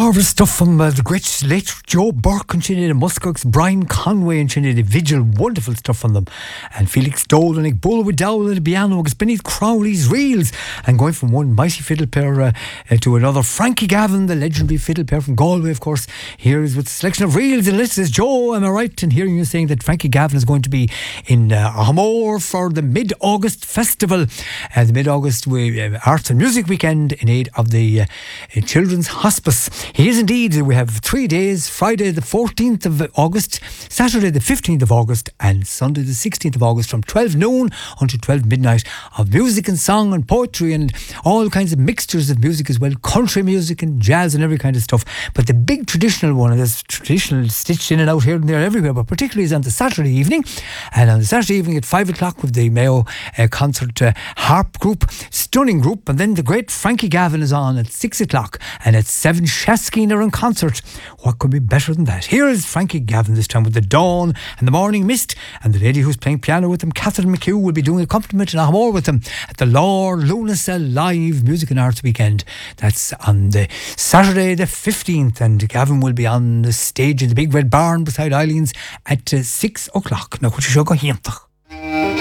Marvellous stuff from the great late Joe Burke and Sinead Muskox, Brian Conway and Sinead Vigil. Wonderful stuff from them. And Felix Dole and Nick Bull with Dowell and the piano, Beneath Crowley's Reels. And going from one mighty fiddle player to another, Frankie Gavin, the legendary fiddle player from Galway, of course. Here is with a selection of reels. And this is Joe, am I right in hearing you saying that Frankie Gavin is going to be in Armagh for the Mid-August Festival, the Mid-August Arts and Music Weekend in aid of the Children's Hospice. He is indeed. We have 3 days, Friday the 14th of August, Saturday the 15th of August and Sunday the 16th of August from 12 noon until 12 midnight of music and song and poetry and all kinds of mixtures of music as well, country music and jazz and every kind of stuff. But the big traditional one, and there's traditional stitched in and out here and there everywhere, but particularly is on the Saturday evening. And on the Saturday evening at 5 o'clock with the Mayo Concert Harp Group, stunning group. And then the great Frankie Gavin is on at 6 o'clock and at 7 Shaskeen are in concert. What could be better than that? Here is Frankie Gavin this time with The Dawn and The Morning Mist, and the lady who's playing piano with them, Catherine McHugh, will be doing accompaniment in Armagh with them at the Lord Lunasa Live Music and Arts Weekend. That's on the Saturday the 15th, and Gavin will be on the stage in the Big Red Barn beside Eileen's at 6 o'clock. Now, what you should go here.